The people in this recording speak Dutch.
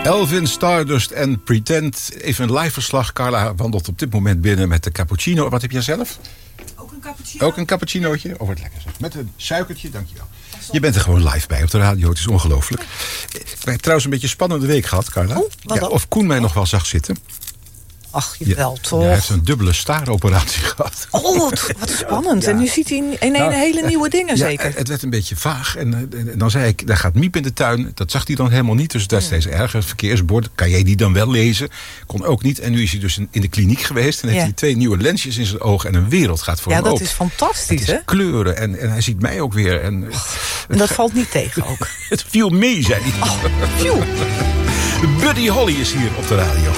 Elvin, Stardust en Pretend. Even een live verslag. Carla wandelt op dit moment binnen met de cappuccino. Wat heb jij zelf? Ook een cappuccino. Ook een cappuccinootje? Oh, wat lekker zeg. Met een suikertje, dankjewel. Je bent er gewoon live bij op de radio, het is ongelooflijk. Ik heb trouwens een beetje een spannende week gehad, Carla. Of Koen mij nog wel zag zitten. Ach, jawel, toch? Hij heeft een dubbele staaroperatie gehad. Oh, wat spannend. Ja. En nu ziet hij hele nieuwe dingen, zeker? Het werd een beetje vaag. En dan zei ik, daar gaat Miep in de tuin. Dat zag hij dan helemaal niet, dus dat is steeds erger. Het verkeersbord, kan jij die dan wel lezen? Kon ook niet. En nu is hij dus in de kliniek geweest. En heeft hij 2 nieuwe lensjes in zijn ogen. En een wereld gaat voor hem open. Ja, dat is fantastisch, hè? Kleuren. En hij ziet mij ook weer. En dat valt niet tegen ook. Het viel mee, zei hij. Buddy Holly is hier op de radio.